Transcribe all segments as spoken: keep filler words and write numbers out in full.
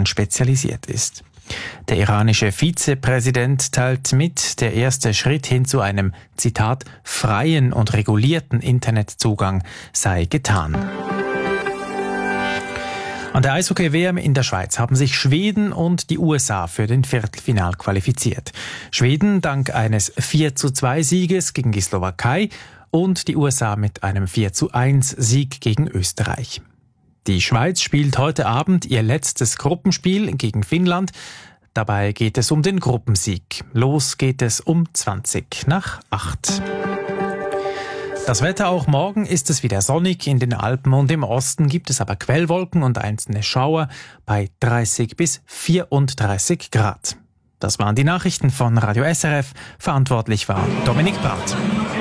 Skifahren spezialisiert ist. Der iranische Vizepräsident teilt mit, der erste Schritt hin zu einem, Zitat, freien und regulierten Internetzugang sei getan. An der Eishockey-W M in der Schweiz haben sich Schweden und die U S A für den Viertelfinal qualifiziert. Schweden dank eines vier zu zwei Sieges gegen die Slowakei und die U S A mit einem vier zu eins Sieg gegen Österreich. Die Schweiz spielt heute Abend ihr letztes Gruppenspiel gegen Finnland. Dabei geht es um den Gruppensieg. Los geht es um zwanzig nach acht. Das Wetter auch morgen ist es wieder sonnig. In den Alpen und im Osten gibt es aber Quellwolken und einzelne Schauer bei dreißig bis vierunddreißig Grad. Das waren die Nachrichten von Radio S R F. Verantwortlich war Dominik Barth.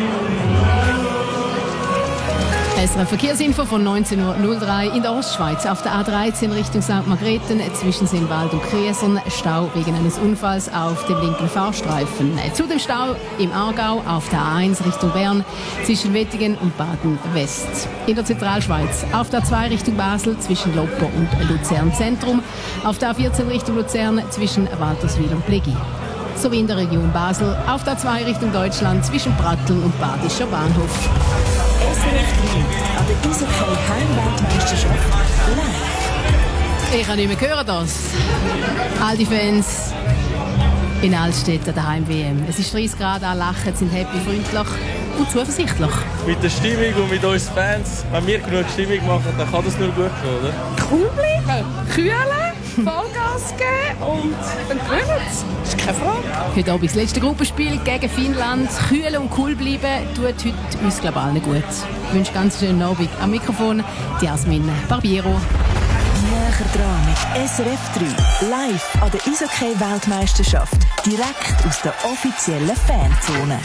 S R F-Verkehrsinfo von neunzehn Uhr null drei in der Ostschweiz. Auf der A dreizehn Richtung Sankt Margrethen zwischen Sinnwald und Kriesern Stau wegen eines Unfalls auf dem linken Fahrstreifen. Zudem Stau im Aargau auf der A eins Richtung Bern zwischen Wettingen und Baden-West. In der Zentralschweiz auf der A zwei Richtung Basel zwischen Lopper und Luzern Zentrum. Auf der A vierzehn Richtung Luzern zwischen Walterswil und Plegi. Sowie in der Region Basel auf der A zwei Richtung Deutschland zwischen Pratteln und Badischer Bahnhof. S R F drei an der Eishockey-Heimweltmeisterschaft live. Ich kann nicht mehr hören, das. All die Fans in Altstedt an der Heim-W M. Es ist dreißig Grad, alle lachen, sind happy, freundlich und zuversichtlich. Mit der Stimmung und mit uns Fans, wenn wir genug Stimmung machen, dann kann das nur gut gehen, oder? Cool bleiben, kühlen, Vollgas geben und dann gewinnen sie. Das ist keine Frage. Heute Abend das letzte Gruppenspiel gegen Finnland. Kühl und cool bleiben tut heute uns, glaube ich, allen gut. Ich wünsche ganz schönen Abend. Am Mikrofon die Jasmin Barbiero. Näher dran mit S R F drei. Live an der Eishockey-Weltmeisterschaft. Direkt aus der offiziellen Fanzone.